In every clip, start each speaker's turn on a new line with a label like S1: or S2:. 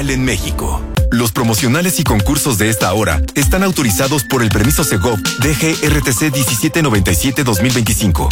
S1: vial en México. Los promocionales y concursos de esta hora están autorizados por el permiso Segov DGRTC 1797-2025.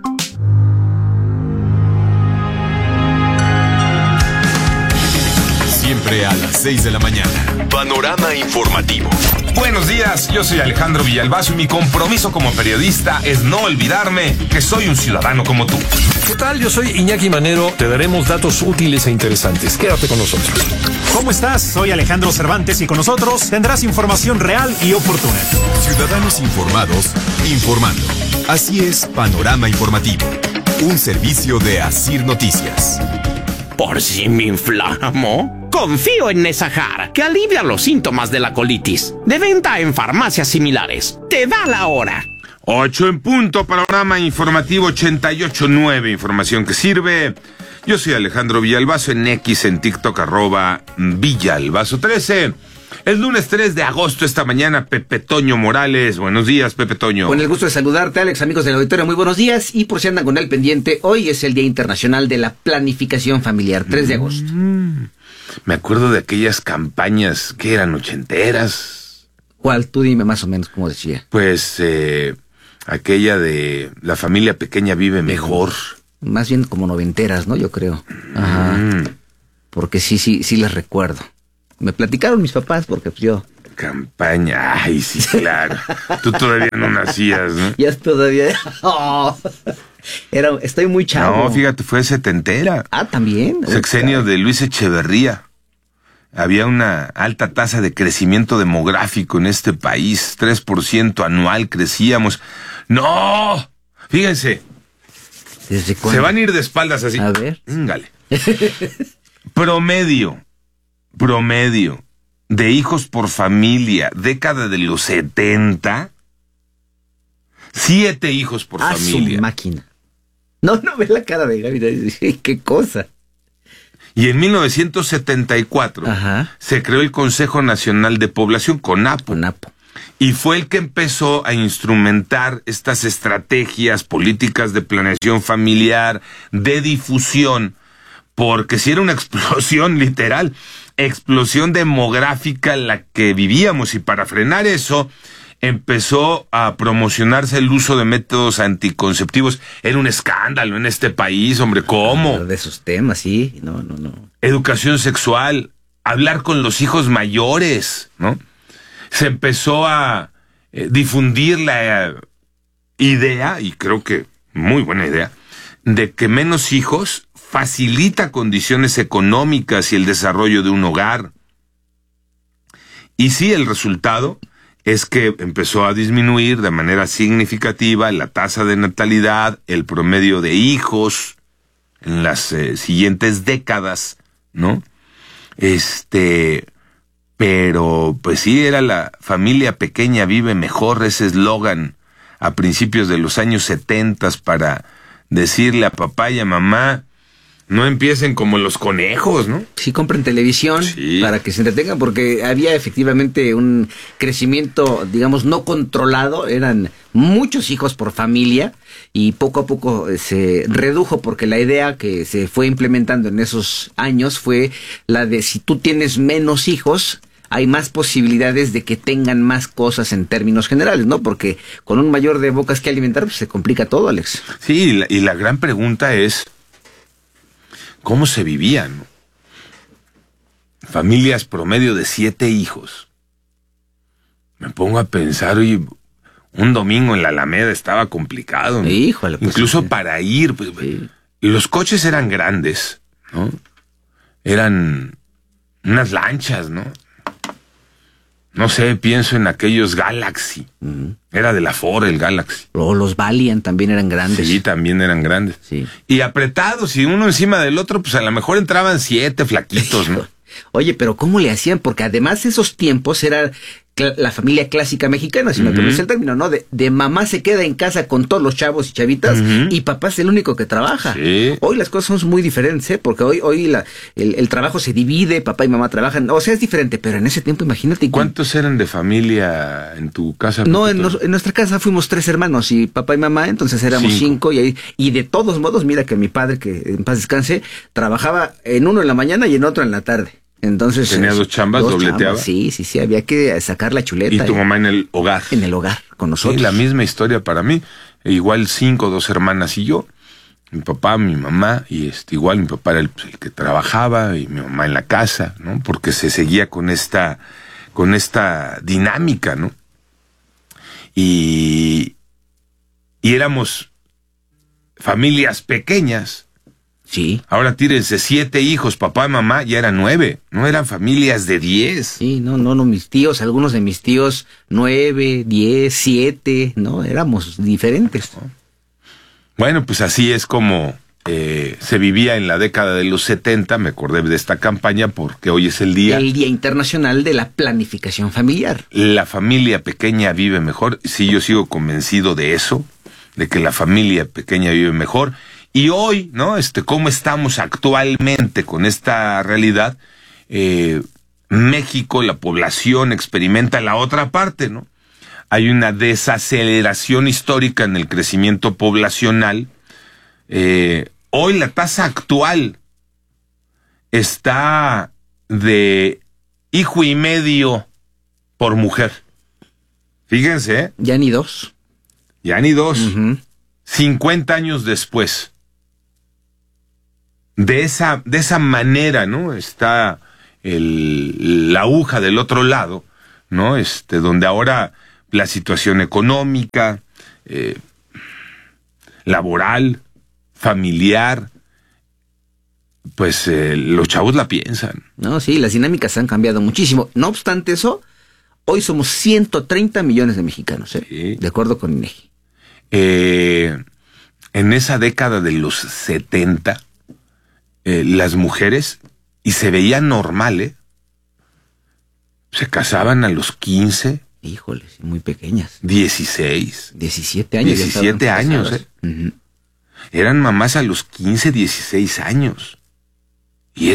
S1: Siempre a las 6 de la mañana. Panorama informativo.
S2: Buenos días, yo soy Alejandro Villalbazo y mi compromiso como periodista es no olvidarme que soy un ciudadano como tú.
S3: ¿Qué tal? Yo soy Iñaki Manero. Te daremos datos útiles e interesantes. Quédate con nosotros.
S4: ¿Cómo estás? Soy Alejandro Cervantes y con nosotros tendrás información real y oportuna.
S1: Ciudadanos informados, informando. Así es Panorama Informativo. Un servicio de Asir Noticias.
S5: ¿Por si me inflamo? Confío en Nesajar, que alivia los síntomas de la colitis. De venta en farmacias similares. Te da la hora.
S2: 8 en punto, Panorama Informativo 88.9, información que sirve. Yo soy Alejandro Villalbazo, en X, en TikTok, @Villalbazo13. Es lunes 3 de agosto, esta mañana, Pepe Toño Morales. Buenos días, Pepe Toño.
S6: Con el gusto de saludarte, Alex, amigos del auditorio, muy buenos días. Y por si andan con el pendiente, hoy es el Día Internacional de la Planificación Familiar, 3 de agosto.
S2: Me acuerdo de aquellas campañas que eran ochenteras.
S6: ¿Cuál? Tú dime más o menos cómo decía.
S2: Pues, aquella de la familia pequeña vive mejor.
S6: Más bien como noventeras, ¿no? Yo creo. Ajá. Porque sí las recuerdo. Me platicaron mis papás porque pues yo...
S2: Campaña, ay, sí, claro. Tú todavía no nacías, ¿no?
S6: Ya todavía... Oh. Estoy muy chavo.
S2: No, fíjate, fue setentera.
S6: Ah, ¿también?
S2: Sexenio de Luis Echeverría. Había una alta tasa de crecimiento demográfico en este país. 3% anual crecíamos. ¡No! Fíjense.
S6: ¿Desde cuándo?
S2: Se van a ir de espaldas así.
S6: A ver.
S2: Íngale. Promedio de hijos por familia, década de los 70, 7 hijos por familia.
S6: Su máquina. No ve la cara de Gaby. ¿Qué cosa?
S2: Y en 1974 se creó el Consejo Nacional de Población, CONAPO. Y fue el que empezó a instrumentar estas estrategias, políticas de planeación familiar, de difusión, porque si era una explosión literal, explosión demográfica en la que vivíamos, y para frenar eso empezó a promocionarse el uso de métodos anticonceptivos. Era un escándalo en este país, hombre, ¿cómo?
S6: De esos temas, sí, no.
S2: Educación sexual, hablar con los hijos mayores, ¿no? Se empezó a difundir la idea, y creo que muy buena idea, de que menos hijos facilita condiciones económicas y el desarrollo de un hogar. Y sí, el resultado es que empezó a disminuir de manera significativa la tasa de natalidad, el promedio de hijos en las siguientes décadas, ¿no? Pero pues sí, era la familia pequeña vive mejor, ese eslogan a principios de los años 70 para decirle a papá y a mamá: no empiecen como los conejos, ¿no?
S6: Sí, compren televisión para que se entretengan, porque había efectivamente un crecimiento, digamos, no controlado. Eran muchos hijos por familia y poco a poco se redujo, porque la idea que se fue implementando en esos años fue la de: si tú tienes menos hijos, hay más posibilidades de que tengan más cosas en términos generales, ¿no? Porque con un mayor de bocas que alimentar, pues se complica todo, Alex.
S2: Sí, y la gran pregunta es: ¿cómo se vivían? Familias promedio de 7 hijos. Me pongo a pensar, oye, un domingo en la Alameda estaba complicado, ¿no?
S6: Híjole, pues,
S2: incluso para ir, pues, sí. Los coches eran grandes, ¿no? Eran unas lanchas, ¿no? No sé, pienso en aquellos Galaxy. Era de la Ford el Galaxy.
S6: O los Valiant también eran grandes.
S2: Sí, también eran grandes.
S6: Sí.
S2: Y apretados, y uno encima del otro, pues a lo mejor entraban 7 flaquitos, ¿no?
S6: Oye, pero ¿cómo le hacían? Porque además esos tiempos era la familia clásica mexicana, si me permites el término, ¿no? De mamá se queda en casa con todos los chavos y chavitas, y papá es el único que trabaja.
S2: Sí.
S6: Hoy las cosas son muy diferentes, ¿eh? Porque hoy el trabajo se divide, papá y mamá trabajan, o sea, es diferente, pero en ese tiempo, imagínate.
S2: ¿Cuántos eran de familia en tu casa?
S6: No, en nuestra casa fuimos 3 hermanos, y papá y mamá, entonces éramos 5, y de todos modos, mira que mi padre, que en paz descanse, trabajaba en uno en la mañana y en otro en la tarde. Entonces...
S2: ¿Tenía dos chambas, dobleteaba?
S6: Sí, había que sacar la chuleta.
S2: ¿Y tu mamá en el hogar?
S6: En el hogar, con nosotros.
S2: Sí, la misma historia para mí. Igual 5, 2 hermanas y yo. Mi papá, mi mamá, y igual mi papá era el que trabajaba y mi mamá en la casa, ¿no? Porque se seguía con esta dinámica, ¿no? Y éramos familias pequeñas.
S6: Sí.
S2: Ahora tírense 7 hijos, papá y mamá, ya eran 9, no eran familias de 10.
S6: Sí, no, mis tíos, algunos de mis tíos, 9, 10, 7, ¿no? Éramos diferentes.
S2: Bueno, pues así es como se vivía en la década de los 70, me acordé de esta campaña porque hoy es el Día
S6: Internacional de la Planificación Familiar.
S2: La familia pequeña vive mejor. Sí, yo sigo convencido de eso, de que la familia pequeña vive mejor. Y hoy, ¿no? ¿Cómo estamos actualmente con esta realidad? México, la población experimenta la otra parte, ¿no? Hay una desaceleración histórica en el crecimiento poblacional. Hoy la tasa actual está de 1.5 por mujer. Fíjense, ¿eh?
S6: Ya ni 2.
S2: Ya ni 2.
S6: Uh-huh.
S2: 50 años después. De esa manera, ¿no? Está la aguja del otro lado, ¿no? Donde ahora la situación económica, laboral, familiar, pues los chavos la piensan.
S6: No, sí, las dinámicas han cambiado muchísimo. No obstante eso, hoy somos 130 millones de mexicanos, ¿eh?
S2: Sí.
S6: De acuerdo con INEGI.
S2: En esa década de los 70, las mujeres, y se veía normal, se casaban a los 15.
S6: Híjoles, muy pequeñas.
S2: 16.
S6: 17 años.
S2: 17 años,
S6: Uh-huh.
S2: Eran mamás a los 15, 16 años. Y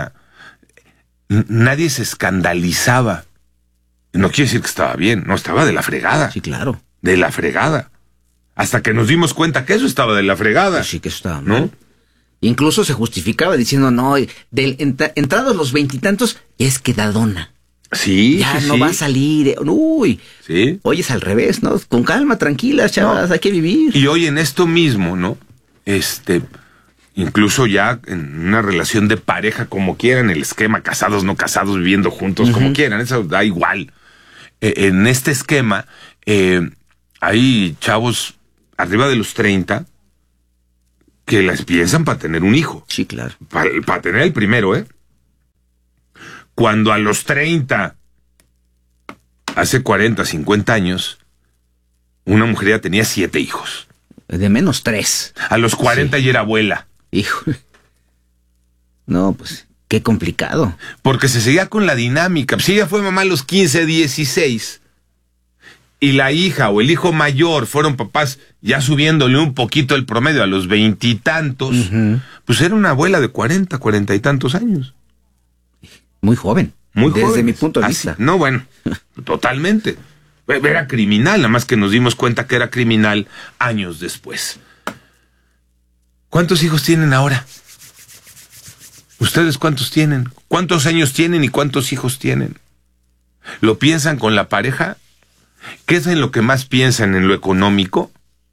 S2: nadie se escandalizaba. No quiere decir que estaba bien, no, estaba de la fregada.
S6: Sí, claro.
S2: De la fregada. Hasta que nos dimos cuenta que eso estaba de la fregada.
S6: Pues sí que estaba,
S2: ¿no?
S6: Incluso se justificaba diciendo, no, entrados los 20 y tantos, es quedadona.
S2: Sí,
S6: ya
S2: sí,
S6: no va a salir. Uy.
S2: Sí.
S6: Hoy es al revés, ¿no? Con calma, tranquilas, chavas, hay que vivir.
S2: Y hoy en esto mismo, ¿no? Incluso ya en una relación de pareja, como quieran, el esquema, casados, no casados, viviendo juntos, como quieran, eso da igual. En este esquema, hay chavos arriba de los 30 que las piensan para tener un hijo.
S6: Sí, claro.
S2: Para tener el primero, Cuando a los 30, hace 40, 50 años, una mujer ya tenía 7 hijos.
S6: De menos 3.
S2: A los 40 ya era abuela.
S6: Híjole. No, pues, qué complicado.
S2: Porque se seguía con la dinámica. Si ella fue mamá a los 15, 16, y la hija o el hijo mayor fueron papás ya subiéndole un poquito el promedio a los 20 y tantos, pues era una abuela de 40, 40 y tantos años.
S6: Muy joven.
S2: Muy joven.
S6: Desde mi punto de vista.
S2: No, bueno, totalmente. Era criminal, nada más que nos dimos cuenta que era criminal años después. ¿Cuántos hijos tienen ahora? ¿Ustedes cuántos tienen? ¿Cuántos años tienen y cuántos hijos tienen? ¿Lo piensan con la pareja? ¿Qué es en lo que más piensan? ¿En lo económico?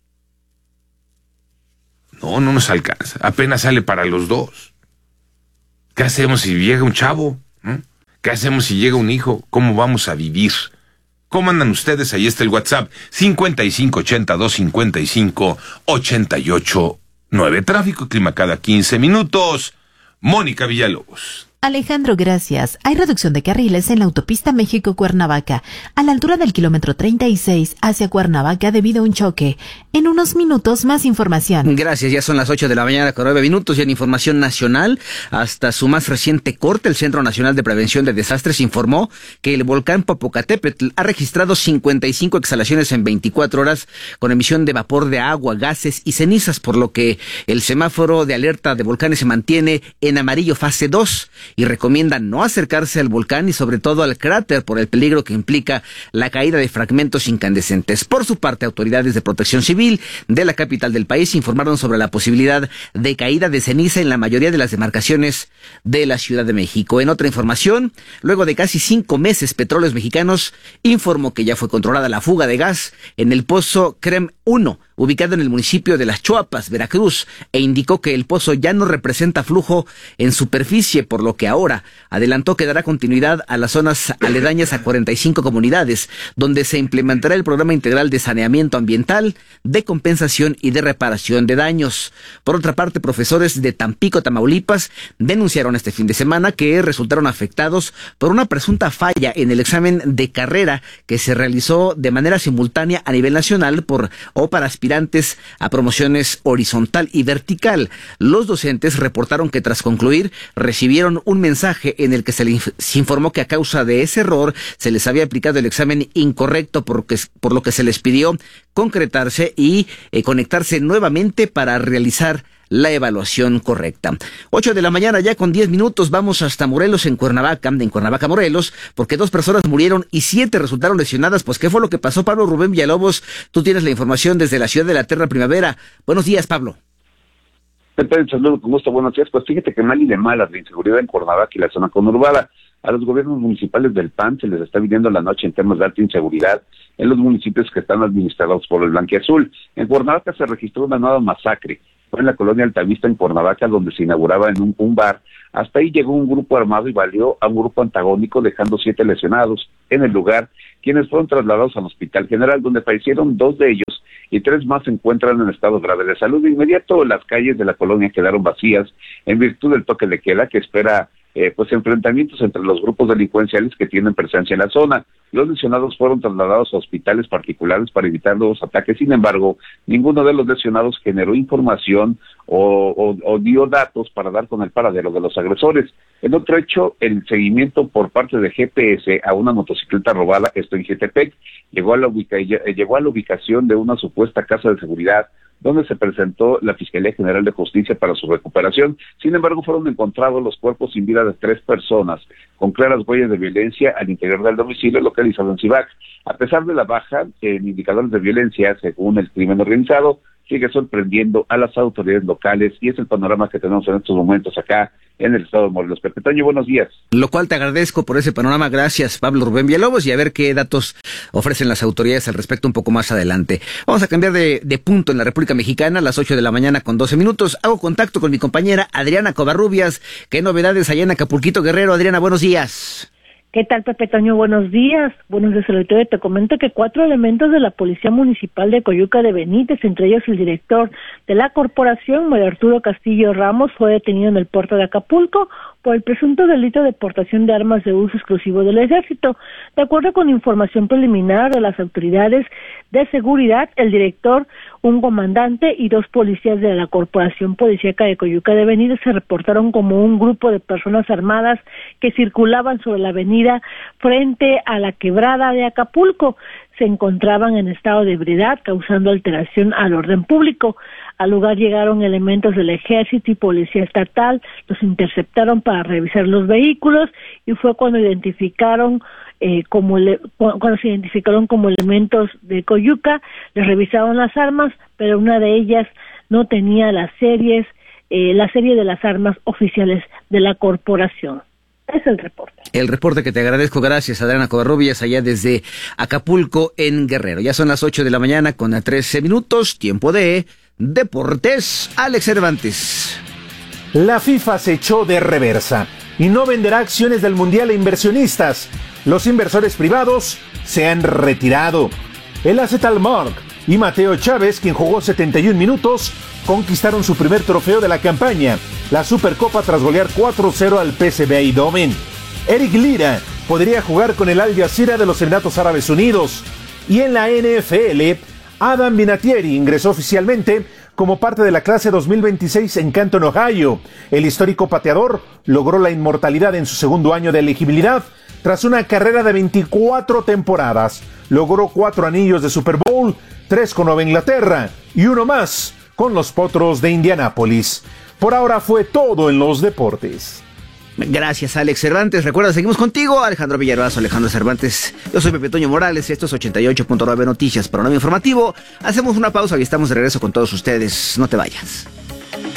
S2: No nos alcanza. Apenas sale para los 2. ¿Qué hacemos si llega un chavo? ¿Qué hacemos si llega un hijo? ¿Cómo vamos a vivir? ¿Cómo andan ustedes? Ahí está el WhatsApp, 5582-55-88-9. Tráfico y clima cada 15 minutos. Mónica Villalobos.
S7: Alejandro, gracias. Hay reducción de carriles en la autopista México-Cuernavaca, a la altura del kilómetro 36 hacia Cuernavaca debido a un choque. En unos minutos, más información.
S6: Gracias, ya son las 8 de la mañana con 9 minutos y en información nacional. Hasta su más reciente corte, el Centro Nacional de Prevención de Desastres informó que el volcán Popocatépetl ha registrado 55 exhalaciones en 24 horas con emisión de vapor de agua, gases y cenizas, por lo que el semáforo de alerta de volcanes se mantiene en amarillo fase 2. y recomienda no acercarse al volcán y sobre todo al cráter por el peligro que implica la caída de fragmentos incandescentes. Por su parte, autoridades de protección civil de la capital del país informaron sobre la posibilidad de caída de ceniza en la mayoría de las demarcaciones de la Ciudad de México. En otra información, luego de casi 5 meses, Petróleos Mexicanos informó que ya fue controlada la fuga de gas en el pozo CREM 1, ubicado en el municipio de Las Chuapas, Veracruz, e indicó que el pozo ya no representa flujo en superficie, por lo que ahora adelantó que dará continuidad a las zonas aledañas a 45 comunidades, donde se implementará el programa integral de saneamiento ambiental, de compensación y de reparación de daños. Por otra parte, profesores de Tampico, Tamaulipas, denunciaron este fin de semana que resultaron afectados por una presunta falla en el examen de carrera que se realizó de manera simultánea a nivel nacional para aspirantes a promociones horizontal y vertical. Los docentes reportaron que tras concluir recibieron un mensaje en el que se les informó que a causa de ese error se les había aplicado el examen incorrecto, por lo que se les pidió concretarse y conectarse nuevamente para realizar la evaluación correcta. 8 de la mañana ya con 10 minutos, vamos hasta Morelos, en Cuernavaca, Morelos, porque 2 personas murieron y 7 resultaron lesionadas. Pues, ¿qué fue lo que pasó, Pablo Rubén Villalobos? Tú tienes la información desde la ciudad de la Eterna Primavera. Buenos días, Pablo.
S8: Saludos, con gusto, buenos días. Pues fíjate que mal y de malas la inseguridad en Cuernavaca y la zona conurbada. A los gobiernos municipales del PAN se les está viviendo la noche en temas de alta inseguridad en los municipios que están administrados por el Blanquiazul. En Cuernavaca se registró una nueva masacre. Fue en la colonia Altavista, en Cuernavaca, donde se inauguraba en un bar. Hasta ahí llegó un grupo armado y valió a un grupo antagónico, dejando 7 lesionados en el lugar, quienes fueron trasladados al Hospital General, donde fallecieron 2 de ellos y 3 más se encuentran en estado grave de salud. De inmediato, las calles de la colonia quedaron vacías en virtud del toque de queda que espera enfrentamientos entre los grupos delincuenciales que tienen presencia en la zona. Los lesionados fueron trasladados a hospitales particulares para evitar los ataques. Sin embargo, ninguno de los lesionados generó información o dio datos para dar con el paradero de los agresores. En otro hecho, el seguimiento por parte de GPS a una motocicleta robada, esto en Jetepec, llegó a la ubicación de una supuesta casa de seguridad, donde se presentó la Fiscalía General de Justicia para su recuperación. Sin embargo, fueron encontrados los cuerpos sin vida de 3 personas, con claras huellas de violencia al interior del domicilio localizado en Cibac. A pesar de la baja en indicadores de violencia, según el crimen organizado, sigue sorprendiendo a las autoridades locales, y es el panorama que tenemos en estos momentos acá en el estado de Morelos. Pepe Toño, buenos días.
S6: Lo cual te agradezco por ese panorama. Gracias, Pablo Rubén Villalobos, y a ver qué datos ofrecen las autoridades al respecto un poco más adelante. Vamos a cambiar de punto en la República Mexicana, a las 8 de la mañana con 12 minutos. Hago contacto con mi compañera Adriana Covarrubias. ¿Qué novedades allá en Acapulquito, Guerrero? Adriana, buenos días.
S9: ¿Qué tal, Pepe Toño? Buenos días. Buenos días, auditorio. Te comento que 4 elementos de la Policía Municipal de Coyuca de Benítez, entre ellos el director de la corporación, Mario Arturo Castillo Ramos, fue detenido en el puerto de Acapulco por el presunto delito de portación de armas de uso exclusivo del Ejército. De acuerdo con información preliminar de las autoridades de seguridad, el director, un comandante y 2 policías de la Corporación Policíaca de Coyuca de Benítez se reportaron como un grupo de personas armadas que circulaban sobre la avenida frente a la quebrada de Acapulco. Se encontraban en estado de ebriedad, causando alteración al orden público. Al lugar llegaron elementos del Ejército y Policía Estatal, los interceptaron para revisar los vehículos y fue cuando identificaron cuando se identificaron como elementos de Coyuca, les revisaron las armas, pero una de ellas no tenía la serie de las armas oficiales de la corporación. Es el reporte.
S6: El reporte que te agradezco. Gracias, Adriana Covarrubias, allá desde Acapulco, en Guerrero. Ya son las 8 de la mañana con 13 minutos, tiempo de Deportes. Alex Cervantes.
S4: La FIFA se echó de reversa y no venderá acciones del Mundial a inversionistas. Los inversores privados se han retirado. El AZ Alkmaar y Mateo Chávez, quien jugó 71 minutos, conquistaron su primer trofeo de la campaña, la Supercopa, tras golear 4-0 al PSV Eindhoven. Eric Lira podría jugar con el Al Jazeera de los Emiratos Árabes Unidos. Y en la NFL, Adam Vinatieri ingresó oficialmente como parte de la clase 2026 en Canton, Ohio. El histórico pateador logró la inmortalidad en su segundo año de elegibilidad tras una carrera de 24 temporadas. Logró 4 anillos de Super Bowl, 3 con Nueva Inglaterra y 1 más con los Potros de Indianápolis. Por ahora fue todo en los deportes.
S6: Gracias, Alex Cervantes. Recuerda, seguimos contigo, Alejandro Villarbazo, Alejandro Cervantes. Yo soy Pepe Toño Morales, esto es 88.9 Noticias, Panorama Informativo. Hacemos una pausa y estamos de regreso con todos ustedes. No te vayas.